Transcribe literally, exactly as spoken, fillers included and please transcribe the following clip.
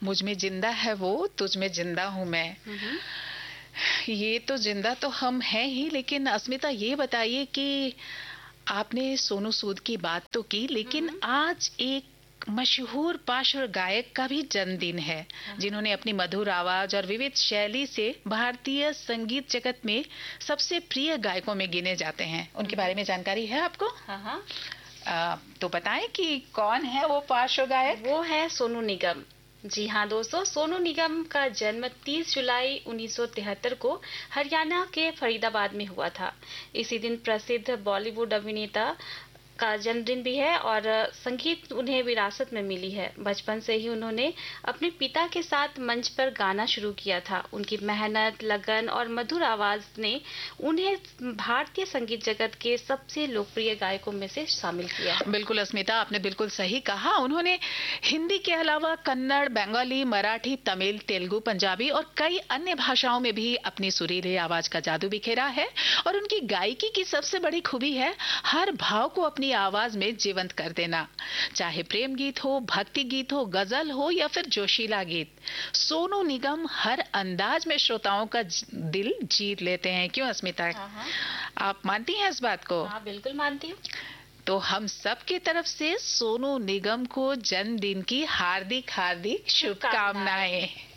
मुझ में जिंदा है वो, तुझ में जिंदा हूँ मैं। ये तो जिंदा तो हम हैं ही, लेकिन अस्मिता ये बताइए कि आपने सोनू सूद की बात तो की, लेकिन आज एक मशहूर पार्श्व गायक का भी जन्मदिन है, जिन्होंने अपनी मधुर आवाज और विविध शैली से भारतीय संगीत जगत में सबसे प्रिय गायकों में गिने जाते हैं। उनके बारे में जानकारी है आपको? हाँ हाँ। आ, तो बताएं कि कौन है वो पार्श्व गायक? वो है सोनू निगम। जी हाँ दोस्तों, सोनू निगम का जन्म तीस जुलाई उन्नीस सौ तिहत्तर को हरियाणा के फरीदाबाद में हुआ था। इसी दिन प्रसिद्ध बॉलीवुड अभिनेता का जन्मदिन भी है और संगीत उन्हें विरासत में मिली है। बचपन से ही उन्होंने अपने पिता के साथ मंच पर गाना शुरू किया था। उनकी मेहनत, लगन और मधुर आवाज ने उन्हें भारतीय संगीत जगत के सबसे लोकप्रिय गायकों में से शामिल किया। बिल्कुल अस्मिता, आपने बिल्कुल सही कहा। उन्होंने हिंदी के अलावा कन्नड़, बंगाली, मराठी, तमिल, तेलुगु, पंजाबी और कई अन्य भाषाओं में भी अपनी सुरीली आवाज का जादू बिखेरा है। और उनकी गायकी की सबसे बड़ी खूबी है हर भाव को अपनी आवाज में जीवंत कर देना। चाहे प्रेम गीत हो, भक्ति गीत हो, गजल हो या फिर जोशीला गीत, सोनू निगम हर अंदाज में श्रोताओं का दिल जीत लेते हैं। क्यों अस्मिता? हाँ हाँ। आप मानती हैं इस बात को? हाँ बिल्कुल मानती हूँ। तो हम सब की तरफ से सोनू निगम को जन्मदिन की हार्दिक हार्दिक शुभकामनाएं।